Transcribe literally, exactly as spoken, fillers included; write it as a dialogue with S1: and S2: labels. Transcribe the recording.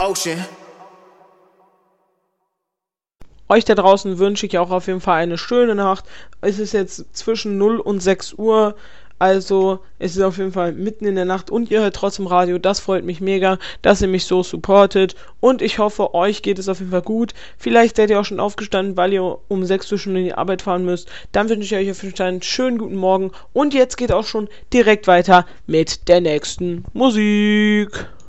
S1: ocean.
S2: Euch da draußen wünsche ich auch auf jeden Fall eine schöne Nacht. Es ist jetzt zwischen null und sechs Uhr, also es ist auf jeden Fall mitten in der Nacht und ihr hört trotzdem Radio. Das freut mich mega, dass ihr mich so supportet und ich hoffe, euch geht es auf jeden Fall gut. Vielleicht seid ihr auch schon aufgestanden, weil ihr um sechs Uhr schon in die Arbeit fahren müsst. Dann wünsche ich euch auf jeden Fall einen schönen guten Morgen und jetzt geht auch schon direkt weiter mit der nächsten Musik.